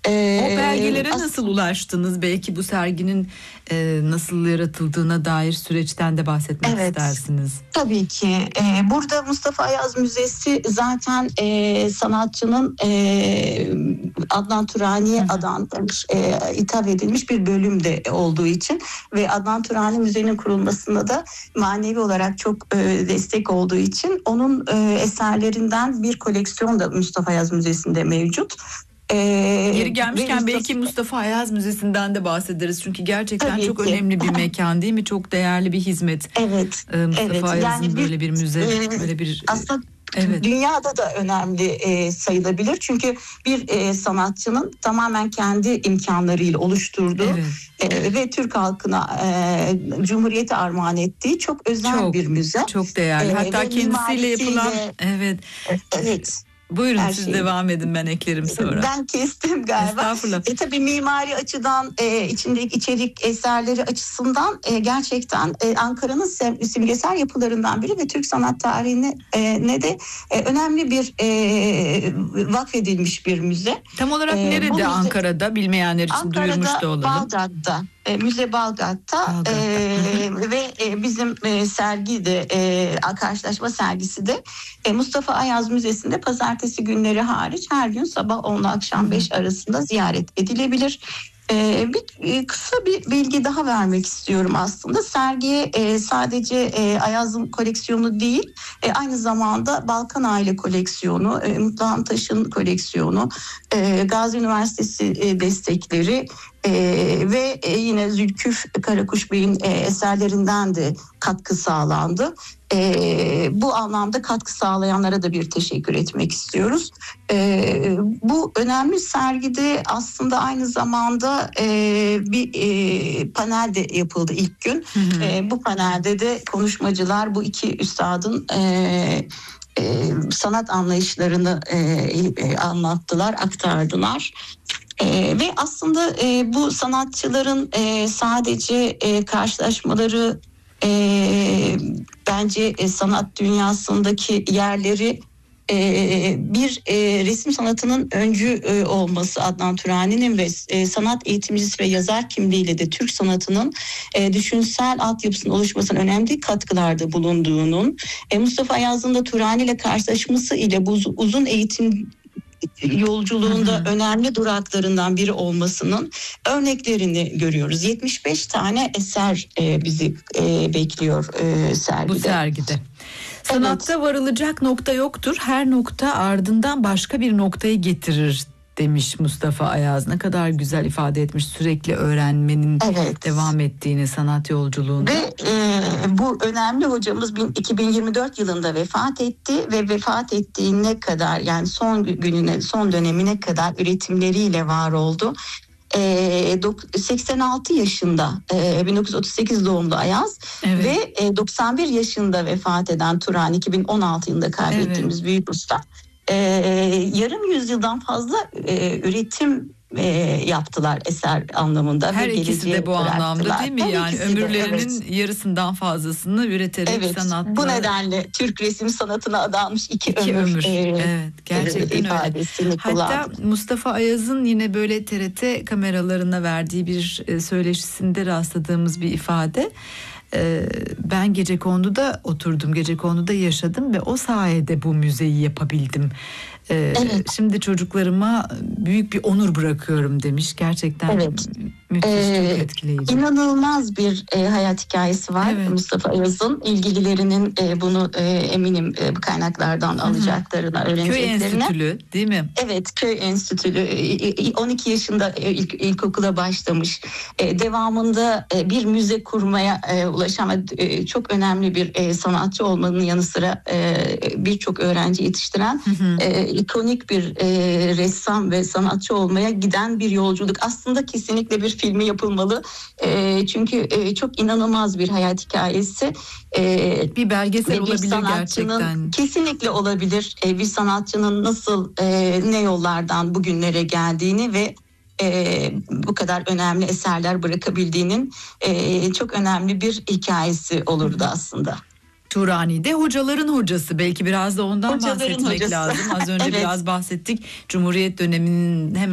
O belgelere nasıl ulaştınız? Belki bu serginin nasıl yaratıldığına dair süreçten de bahsetmek istersiniz. Tabii ki. Burada Mustafa Ayaz Müzesi zaten sanatçının Adnan Turani'ye adanmış, ithaf edilmiş bir bölüm de olduğu için ve Adnan Turani Müze'nin kurulmasında da manevi olarak çok destek olduğu için onun eserlerinden bir koleksiyon da Mustafa Ayaz Müzesi'nde mevcut. Yeri gelmişken belki Mustafa Ayaz Müzesi'nden de bahsederiz. Çünkü gerçekten tabii çok ki önemli bir mekan değil mi? Çok değerli bir hizmet. Mustafa Ayaz'ın yani böyle bir müze, böyle bir... Aslında dünyada da önemli sayılabilir. Çünkü bir sanatçının tamamen kendi imkanlarıyla oluşturduğu ve Türk halkına Cumhuriyet'e armağan ettiği çok özel bir müze. Çok değerli. Hatta kendisiyle yapılan... Evet. Buyurun siz devam edin, ben eklerim sonra. Ben kestim galiba. Estağfurullah. Tabii mimari açıdan, içindeki içerik eserleri açısından gerçekten Ankara'nın simgesel yapılarından biri ve Türk sanat tarihine de önemli bir vakfedilmiş bir müze. Tam olarak nerede müze, Ankara'da? Bilmeyenler için duyurmuş da olalım. Bağdat'ta. Müze Bağdat'ta ve bizim sergi de karşılaşma sergisi de Mustafa Ayaz Müzesi'nde pazartesi günleri hariç her gün sabah 10 ile akşam 5 arasında ziyaret edilebilir. Kısa bir bilgi daha vermek istiyorum aslında. Sergiye sadece Ayaz'ın koleksiyonu değil, aynı zamanda Balkan Aile koleksiyonu, Mutlu Taş'ın koleksiyonu, Gazi Üniversitesi destekleri ve yine Zülküf Karakuş Bey'in eserlerinden de katkı sağlandı. Bu anlamda katkı sağlayanlara da bir teşekkür etmek istiyoruz. Bu önemli sergide aslında aynı zamanda bir panel de yapıldı ilk gün. Bu panelde de konuşmacılar bu iki üstadın sanat anlayışlarını anlattılar, aktardılar. Ve aslında bu sanatçıların sadece karşılaşmaları bence sanat dünyasındaki yerleri bir resim sanatının öncü olması Adnan Turani'nin ve sanat eğitimcisi ve yazar kimliğiyle de Türk sanatının düşünsel altyapısının oluşmasına önemli katkılarda bulunduğunun, Mustafa Ayaz'ın da Turani ile karşılaşması ile bu uzun eğitim yolculuğunda önemli duraklarından biri olmasının örneklerini görüyoruz. 75 tane eser bizi bekliyor sergide. Bu sergide. Sanatta varılacak nokta yoktur. Her nokta ardından başka bir noktayı getirir demiş Mustafa Ayaz. Ne kadar güzel ifade etmiş, sürekli öğrenmenin devam ettiğini sanat yolculuğunda. Ve bu önemli hocamız 2024 yılında vefat etti ve vefat ettiğine kadar, yani son dönemine kadar üretimleriyle var oldu. 86 yaşında 1938 doğumlu Ayaz ve 91 yaşında vefat eden Turani, 2016 yılında kaybettiğimiz büyük usta. Yarım yüzyıldan fazla üretim yaptılar eser anlamında. Her ve ikisi de bu anlamda değil mi? Her yani ömürlerinin yarısından fazlasını üreterek sanatla. Bu nedenle Türk resim sanatına adanmış iki ömür. Gerçekten öyle. Hatta Mustafa Ayaz'ın yine böyle TRT kameralarına verdiği bir söyleşisinde rastladığımız bir ifade. Ben Gecekondu'da oturdum, Gecekondu'da yaşadım ve o sayede bu müzeyi yapabildim. Şimdi çocuklarıma büyük bir onur bırakıyorum demiş. Gerçekten müthiş, çok etkileyici. İnanılmaz bir hayat hikayesi var Mustafa Ayaz'ın. İlgililerinin bunu eminim bu kaynaklardan alacaklarına, öğreneceklerine. Köy enstitülü değil mi? Evet, köy enstitülü. 12 yaşında ilkokula başlamış. Devamında bir müze kurmaya ulaşan çok önemli bir sanatçı olmanın yanı sıra birçok öğrenci yetiştiren ikonik bir ressam ve sanatçı olmaya giden bir yolculuk. Aslında kesinlikle bir filmi yapılmalı. Çünkü çok inanılmaz bir hayat hikayesi. Bir belgesel olabilir gerçekten. Kesinlikle olabilir. Bir sanatçının nasıl ne yollardan bugünlere geldiğini ve bu kadar önemli eserler bırakabildiğinin çok önemli bir hikayesi olurdu aslında. Turani de hocaların hocası. Belki biraz da ondan bahsetmek lazım. Az önce biraz bahsettik. Cumhuriyet döneminin hemen